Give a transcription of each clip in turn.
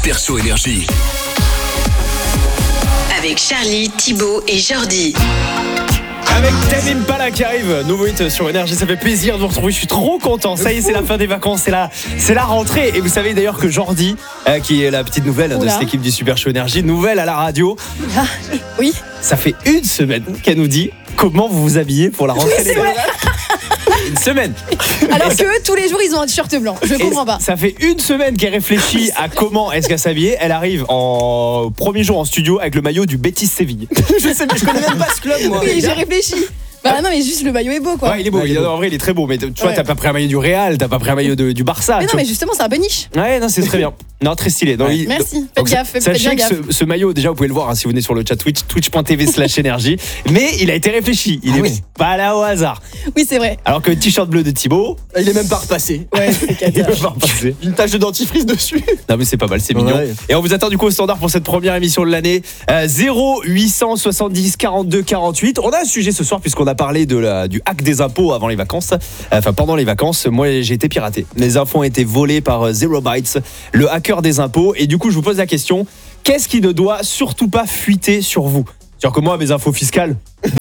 Super Show Énergie. Avec Charlie, Thibaut et Jordi. Avec Tame Impala qui arrive, nouveau hit sur Énergie, ça fait plaisir de vous retrouver, je suis trop content. Ça y est, c'est la fin des vacances, c'est la rentrée. Et vous savez d'ailleurs que Jordi, qui est la petite nouvelle de cette équipe du Super Show Énergie, nouvelle à la radio. Ah, oui. Ça fait une semaine qu'elle nous dit comment vous vous habillez pour la rentrée. Oui, c'est vrai. Une semaine. Alors que tous les jours ils ont un t-shirt blanc, je comprends pas. Ça fait une semaine qu'elle réfléchit à comment est-ce qu'elle s'habiller. Elle arrive en premier jour en studio avec le maillot du Betis Séville. Je sais, mais je connais même pas ce club, moi. Oui, j'ai réfléchi. Bah non, mais juste le maillot est beau, quoi. Ouais, il est beau. En vrai, il est très beau. Mais tu vois, t'as pas pris un maillot du Real, t'as pas pris un maillot du Barça. Mais non, mais justement, c'est un peu niche. Ouais, non, c'est très bien. Non, très stylé. Donc, merci. Faites gaffe. Sachez que ce maillot, déjà, vous pouvez le voir si vous venez sur le chat Twitch, twitch.tv/énergie. Mais il a été réfléchi. Il est pas là au hasard. Oui, c'est vrai. Alors que le t-shirt bleu de Thibaut, il est même pas repassé. Ouais, c'est il est pas repassé. Une tache de dentifrice dessus. Non, mais c'est pas mal, c'est mignon. Ouais. Et on vous attend du coup au standard pour cette première émission de l'année. 0870 42 48. On a un sujet ce soir puisqu'on a parlé du hack des impôts avant les vacances. Enfin, pendant les vacances, moi j'ai été piraté. Mes infos ont été volées par Zero Bytes, le hacker des impôts. Et du coup, je vous pose la question, qu'est-ce qui ne doit surtout pas fuiter sur vous ? C'est-à-dire que moi, mes infos fiscales,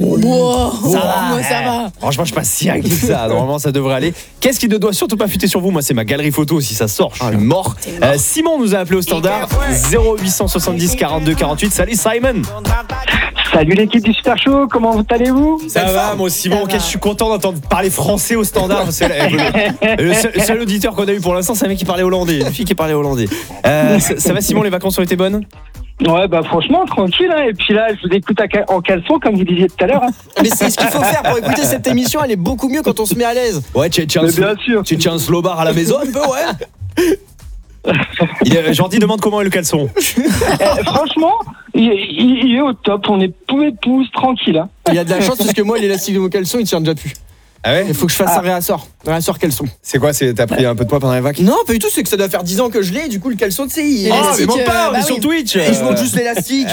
ça va. Franchement, je passe si avec ça. Normalement, ça devrait aller. Qu'est-ce qui ne doit surtout pas fuiter sur vous ? Moi, c'est ma galerie photo. Si ça sort, je suis mort. Simon nous a appelé au standard 0870 42 48. Salut Simon. Salut l'équipe du Super Show, comment allez-vous ? Ça va, moi Simon, je suis content d'entendre parler français au standard. C'est le seul auditeur qu'on a eu pour l'instant, c'est un mec qui parlait hollandais, une fille qui parlait hollandais. Ça va Simon, les vacances ont été bonnes ? Ouais, bah franchement, tranquille. Hein. Et puis là, je vous écoute en caleçon, comme vous disiez tout à l'heure. Hein. Mais c'est ce qu'il faut faire pour écouter cette émission, elle est beaucoup mieux quand on se met à l'aise. Ouais, tu tiens un slow bar à la maison un peu, ouais. Jordi demande comment est le caleçon. Franchement, il est au top, on est pouce tranquille. Hein. Il y a de la chance parce que moi, l'élastique de mon caleçon, il tient déjà plus. Ah ouais ? Il faut que je fasse un réassort caleçon. C'est quoi ? T'as pris un peu de poids pendant les vacances ? Non, pas du tout, c'est que ça doit faire 10 ans que je l'ai, du coup le caleçon, tu sais, il mais monte pas, on est sur Twitch. Et je monte juste l'élastique.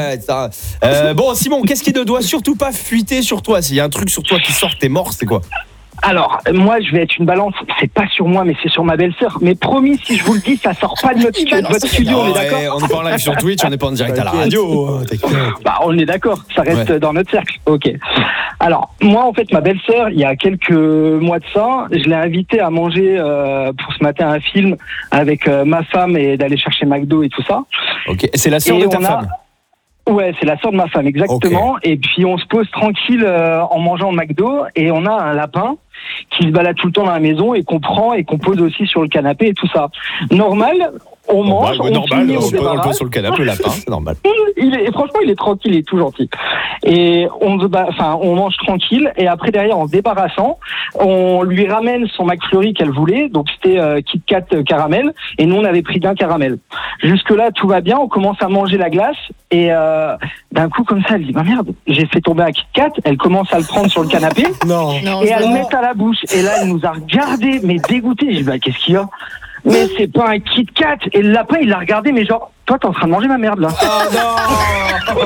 Bon, Simon, qu'est-ce qui ne doit surtout pas fuiter sur toi ? S'il y a un truc sur toi qui sort, t'es mort, c'est quoi ? Alors, moi, je vais être une balance. C'est pas sur moi, mais c'est sur ma belle-sœur. Mais promis, si je vous le dis, ça sort pas de votre studio, on est d'accord ? On n'est pas en live sur Twitch, on n'est pas en direct à la radio. Bah, on est d'accord, ça reste dans notre cercle. Ok. Alors, moi, en fait, ma belle-sœur, il y a quelques mois de ça, je l'ai invitée à manger pour se mater un film avec ma femme et d'aller chercher McDo et tout ça. Ok. C'est la sœur de ta femme ? Ouais, c'est la sœur de ma femme, exactement. Okay. Et puis on se pose tranquille en mangeant au McDo et on a un lapin qui se balade tout le temps dans la maison et qu'on prend et qu'on pose aussi sur le canapé et tout ça. Normal, on mange, on finit, on se débarrasse. On le pose sur le canapé, le lapin, c'est normal. Franchement, il est tranquille, il est tout gentil. Et on mange tranquille et après derrière, en se débarrassant, on lui ramène son McFlurry qu'elle voulait. Donc c'était Kit Kat caramel et nous on avait pris d'un caramel. Jusque là, tout va bien. On commence à manger la glace et d'un coup comme ça, elle dit bah merde, j'ai fait tomber un Kit Kat. Elle commence à le prendre sur le canapé et elle le met à la bouche. Et là, elle nous a regardé mais dégoûté. J'ai dit bah qu'est-ce qu'il y a ? Mais c'est pas un Kit Kat. Et le lapin, il l'a regardé, mais genre, toi, t'es en train de manger ma merde, là. Ah non.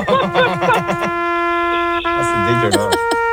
C'est dégueulasse.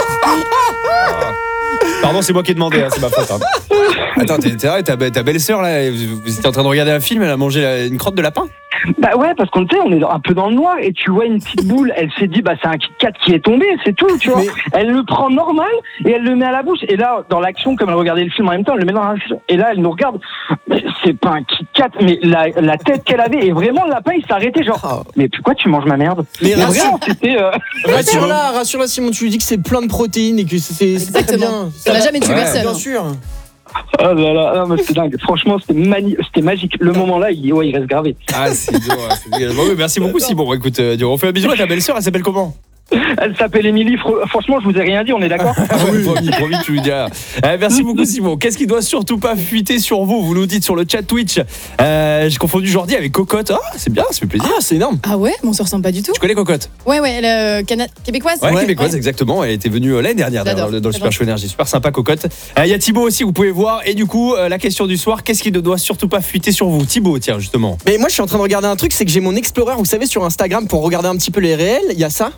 Pardon, c'est moi qui ai demandé, c'est ma faute. Hein. Attends, ta belle-sœur, là, vous étiez en train de regarder un film, elle a mangé une crotte de lapin ? Bah ouais, parce qu'on on est un peu dans le noir et tu vois une petite boule, elle s'est dit bah c'est un Kit Kat qui est tombé, c'est tout, tu vois. Elle le prend normal et elle le met à la bouche et là dans l'action comme elle regardait le film en même temps, elle le met dans la et là elle nous regarde. Mais c'est pas un Kit Kat, mais la tête qu'elle avait et vraiment le lapin il s'est arrêté genre. Mais pourquoi tu manges ma merde ? Mais vraiment c'était. Rassure-la Simon, tu lui dis que c'est plein de protéines et que c'est très bien. Ça va jamais tuer personne. Bien sûr. Oh là là, non, c'était dingue. Franchement, c'était magique. Le moment là, il reste gravé. Ah, c'est dur. Bon, merci beaucoup, Simon. Écoute, on fait un bisou à ta belle-sœur. Elle s'appelle comment ? Elle s'appelle Émilie. Franchement, je vous ai rien dit, on est d'accord ? Promis, tu lui diras. Merci beaucoup, Simon. Qu'est-ce qui doit surtout pas fuiter sur vous ? Vous nous dites sur le chat Twitch. J'ai confondu Jordi avec Cocotte. Ah, c'est bien, ça fait plaisir. C'est énorme. Ah ouais, mais on se ressemble pas du tout. Tu connais Cocotte ? Ouais, elle québécoise. Ouais, québécoise, exactement. Elle était venue l'année dernière dans le Super Show Énergie. Super sympa, Cocotte. Il y a Thibaut aussi, vous pouvez voir. Et du coup, la question du soir, qu'est-ce qui ne doit surtout pas fuiter sur vous ? Thibaut, tiens, justement. Mais moi, je suis en train de regarder un truc, c'est que j'ai mon Explorer, vous savez, sur Instagram pour regarder un petit peu les réels. Il y a ça. Vous avez déjà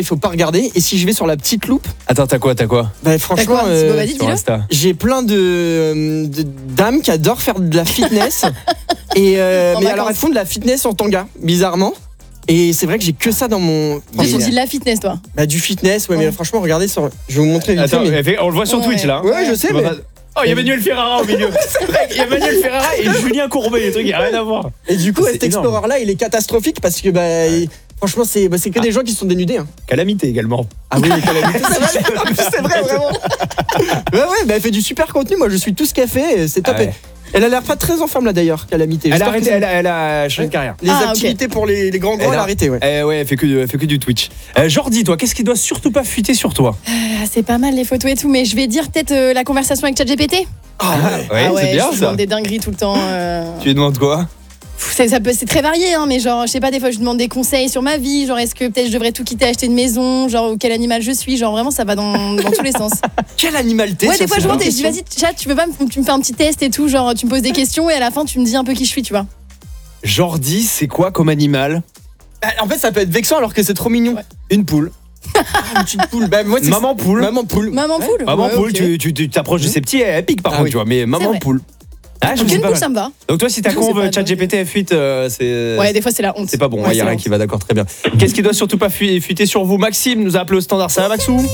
faut pas regarder. Et si je vais sur la petite loupe, Attends, t'as quoi bah, franchement, T'as quoi Thibaut, vas-y, sur dis-le. Insta? j'ai plein de dames qui adorent faire de la fitness. Et mais vacances. alors elles font de la fitness en tanga, bizarrement. Et c'est vrai que j'ai que ça dans mon. Tu dis de la fitness, toi. Bah, du fitness, ouais, mais Ouais. franchement, regardez sur. Je vais vous montrer vite fait, Attends, mais- on le voit sur Ouais. Twitch là. Ouais, je sais, mais. Oh, il y a Manuel Ferrara au milieu. C'est vrai, il y a Manuel Ferrara et Julien Courbet, les trucs, il n'y a rien à voir. Et du coup, C'est cet énorme. Explorer-là, il est catastrophique parce que, franchement, c'est que des gens qui se sont dénudés. Hein. Calamité également. Ah oui, c'est vrai, vraiment. Ouais, bah, elle fait du super contenu. Moi, je suis tout ce qu'elle fait. C'est top. Ah ouais. Elle a l'air pas très en forme là d'ailleurs, Calamité. Elle a J'espère arrêté, que c'est- elle a changé de carrière. Les Ah, ok. activités pour les grands Elle elle a- a arrêté, ouais. Ouais, elle fait que du Twitch. Jordi, toi, qu'est-ce qui doit surtout pas fuiter sur toi? Ah, c'est pas mal les photos et tout, mais je vais dire peut-être la conversation avec ChatGPT. Ah ouais. Ouais, c'est bien je ça. demande des dingueries tout le temps. Tu lui demandes quoi? C'est très varié, hein, mais genre, je sais pas, des fois je demande des conseils sur ma vie, genre est-ce que peut-être je devrais tout quitter, acheter une maison, genre ou quel animal je suis, genre vraiment ça va dans tous les sens. Quel animal t'es Ouais, ça, des fois c'est je demande, une je dis vas-y chat, tu me fais un petit test et tout, genre tu me poses des questions et à la fin tu me dis un peu qui je suis, tu vois. Jordi, c'est quoi comme animal? En fait, ça peut être vexant alors que c'est trop mignon. Ouais. Une poule. Une petite poule. Bah, moi, c'est Maman poule. Maman poule. Maman poule. Maman Ouais, poule, ok. tu t'approches de ses petits, elle pique par Ah contre, oui. tu vois, mais maman vrai. poule. Ah, je Donc sais une pas poule, mal. ça me va. Donc toi, si ta Je sais conve pas, ChatGPT fuite, c'est. Ouais, des fois c'est la honte. C'est pas bon, il Ouais, y a c'est rien bon. qui va, d'accord, très bien. Qu'est-ce qui doit surtout pas fuiter sur vous? Maxime nous a appelé au standard, ça va Maxou?